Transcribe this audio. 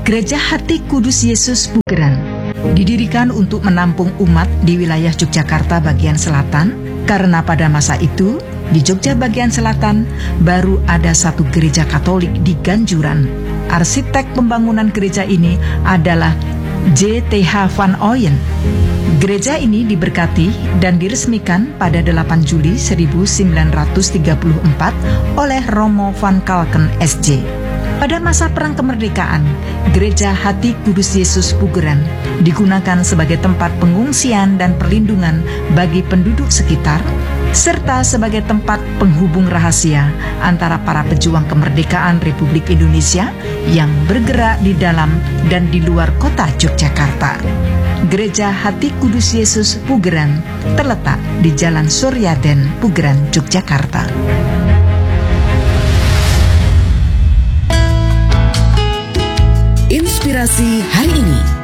Gereja Hati Kudus Yesus Pugeran didirikan untuk menampung umat di wilayah Yogyakarta bagian selatan, karena pada masa itu di Jogja bagian selatan baru ada satu gereja Katolik di Ganjuran. Arsitek pembangunan gereja ini adalah J.T.H. van Ooyen. Gereja ini diberkati dan diresmikan pada 8 Juli 1934 oleh Romo van Kalken SJ. Pada masa Perang Kemerdekaan, Gereja Hati Kudus Yesus Pugeran digunakan sebagai tempat pengungsian dan perlindungan bagi penduduk sekitar, serta sebagai tempat penghubung rahasia antara para pejuang kemerdekaan Republik Indonesia yang bergerak di dalam dan di luar kota Yogyakarta. Gereja Hati Kudus Yesus Pugeran terletak di Jalan Suryaden, Pugeran, Yogyakarta. Inspirasi hari ini.